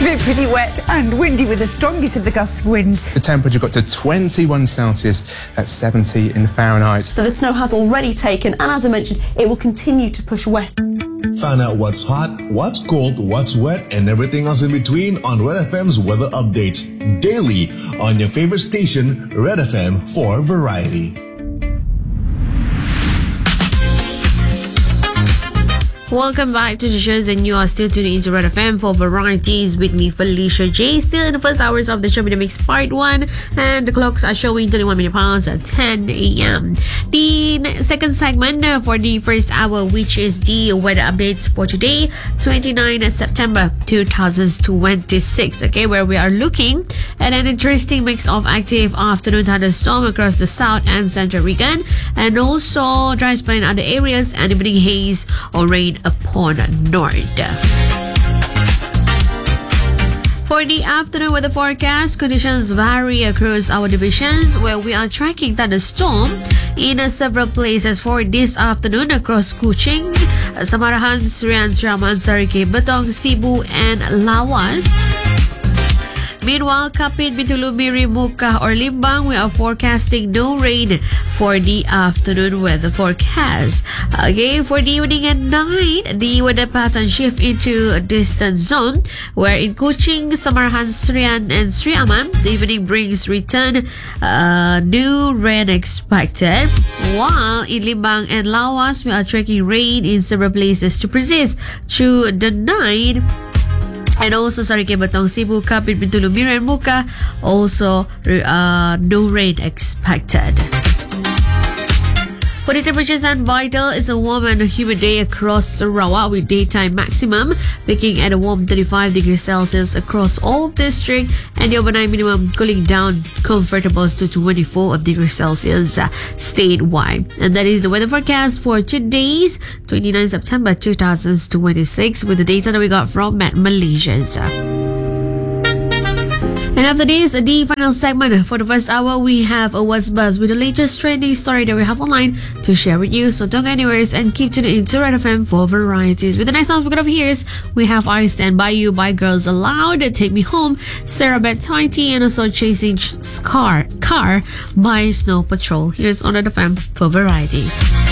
been pretty wet and windy with the strongest of the gusts of wind. The temperature got to 21 Celsius, that's 70 in Fahrenheit. So the snow has already taken, and as I mentioned, it will continue to push west. Find out what's hot, what's cold, what's wet, and everything else in between on Red FM's weather update daily on your favorite station, Red FM for Variety. Welcome back to the shows, and you are still tuning into Red FM for Varieties with me, Felicia J. Still in the first hours of the show with the Mix Part 1, and the clocks are showing 21 minutes past at 10 a.m. The second segment for the first hour, which is the weather updates for today, 29 September 2026, okay, where we are looking at an interesting mix of active afternoon thunderstorm across the south and central region, and also dry spell in other areas, and evening haze or rain upon north. For the afternoon weather forecast, conditions vary across our divisions, where we are tracking thunderstorm in several places for this afternoon across Kuching, Samarahan, Serian, Sraman, Sarike, Betong, Cebu, and Lawas. Meanwhile, Kapit, Bintulu, Miri, Muka, or Limbang, we are forecasting no rain for the afternoon weather forecast. Okay, for the evening and night, the weather pattern shift into a distant zone, where in Kuching, Samarahan, Serian, and Sri Aman, the evening brings return no rain expected. While in Limbang and Lawas, we are tracking rain in several places to persist through the night. And also Sarike, Batong, Cebu, Kapit, Bintulu, Miri, and Muka, also no rain expected. For the temperatures and vital, it's a warm and humid day across Sarawak, with daytime maximum peaking at a warm 35 degrees Celsius across all districts, and the overnight minimum cooling down comfortable to 24 degrees Celsius statewide. And that is the weather forecast for today's 29 September 2026 with the data that we got from Met Malaysia. And after this, the final segment for the first hour, we have a What's Buzz with the latest trending story that we have online to share with you. So don't go anywhere and keep tuning into Red FM for Varieties. With the next songs we're going to hear, we have I Stand By You by Girls Aloud, Take Me Home, Sarah Bet Tighty, and also Chasing Car by Snow Patrol. Here's on Red FM for Varieties.